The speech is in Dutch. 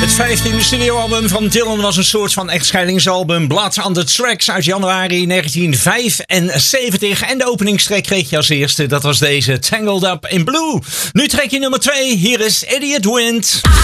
Het 15e studioalbum van Dylan was een soort van echtscheidingsalbum. Blood on the Tracks uit januari 1975. En de openingstrack kreeg je als eerste. Dat was deze, Tangled Up in Blue. Nu trackje nummer 2. Hier is Idiot Wind.